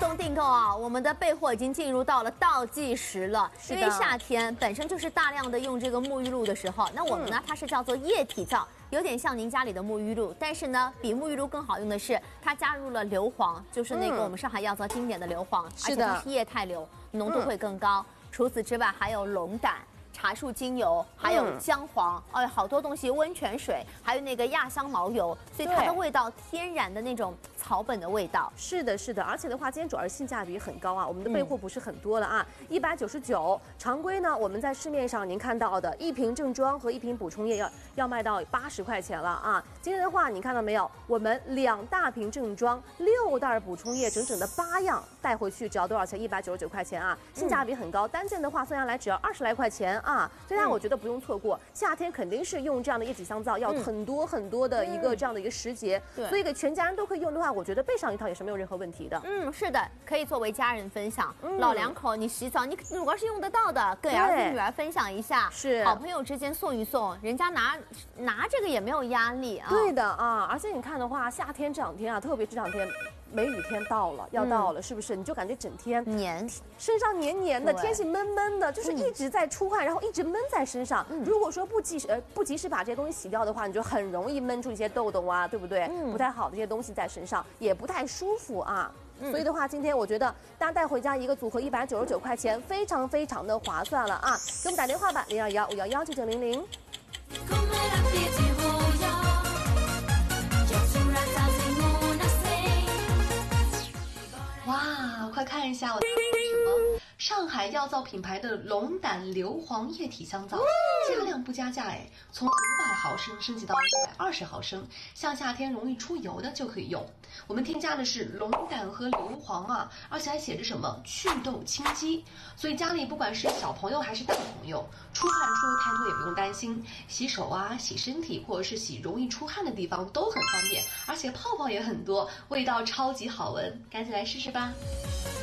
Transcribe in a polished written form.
动订购啊，我们的备货已经进入到了倒计时了。因为夏天本身就是大量的用这个沐浴露的时候，那我们呢，它是叫做液体皂，有点像您家里的沐浴露，但是呢，比沐浴露更好用的是，它加入了硫磺，就是那个我们上海药皂经典的硫磺，而且它是液态硫，浓度会更高。除此之外，还有龙胆。 茶树精油，还有姜黄，好多东西，温泉水，还有那个亚香茅油，所以它的味道天然的那种草本的味道。 是的，是的，而且的话，今天主要是性价比很高啊，我们的备货不是很多了啊，199，常规呢，我们在市面上您看到的一瓶正装和一瓶补充液要卖到80块钱了啊。今天的话，你看到没有？我们2大瓶正装，6袋补充液，整整的8样带回去，只要多少钱？199块钱啊，性价比很高。单件的话算下来只要20来块钱啊，所以我觉得不用错过。夏天肯定是用这样的液体香皂，要很多很多的一个这样的一个时节，所以给全家人都可以用的话，我觉得备上一套也是没有任何问题的。 是的，可以作为家人分享，老两口你洗澡，你如果是用得到的，给儿子女儿分享一下， 是好朋友之间送一送，人家拿这个也没有压力啊。 对的啊，而且你看的话，夏天这2天啊，特别这2天。 梅雨天到了，要到了，是不是？你就感觉整天黏， 身上黏黏的，天气闷闷的，就是一直在出汗，然后一直闷在身上。如果说不及时把这些东西洗掉的话，你就很容易闷出一些痘痘啊，对不对？不太好的一些东西在身上，也不太舒服啊。所以的话，今天我觉得大家带回家一个组合199块钱，非常非常的划算了啊！给我们打电话吧，0215119900。 哇，快看一下我拿的是什么？上海药皂品牌的龙胆硫磺液体香皂，加量不加价哎，从500毫升升级到120毫升，像夏天容易出油的就可以用。我们添加的是龙胆和硫磺啊，而且还写着什么祛痘清肌，所以家里不管是小朋友还是大朋友，出汗出太多也不用担心，洗手啊、洗身体或者是洗容易出汗的地方都很方便，而且泡泡也很多，味道超级好闻，赶紧来试试吧。